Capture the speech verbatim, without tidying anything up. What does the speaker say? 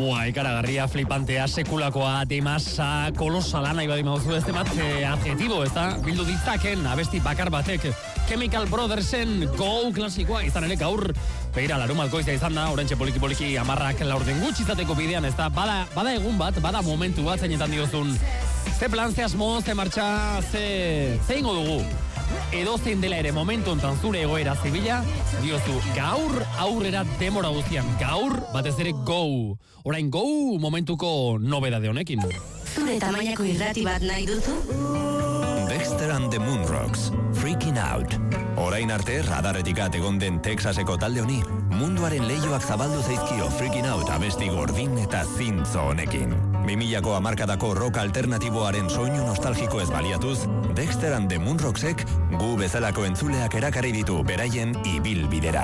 Buah, ikaragarria, flipantea, sekulakoa, demasa, kolosala nahi badi mauzu ez temat eh, adjetibo, ez da? Bildu ditzaken, abesti bakar batek, Chemical Brothersen Go klasikoa izan ere gaur, begira, larumat goizia izan da, orentxe poliki-poliki amarrak laurden gutxi izateko bidean, ez da? Bada, bada egun bat, bada momentu bat, zeinetan diozun, ze plan, ze asmo, ze martxa, ze, ze ingo dugu? Edo zein dela ere momentu ontan zure egoera zibila, diozu, gaur aurrera demora guztian, gaur batez ere go. Orain go momentuko nobedade honekin. Zure tamainako irrati bat nahi duzu? Dexter and the Moonrocks, Freaking Out. Orain arte, radarretik egon den Texaseko talde honi, munduaren leioak zabaldu zaizkio Freaking Out abesti gordin eta zintzo honekin. Bimilako hamarkadako rock alternatiboaren soinu nostalgiko ez baliatuz, Dexter and the Moonrocksek gu bezalako entzuleak erakarri ditu beraien ibilbidera.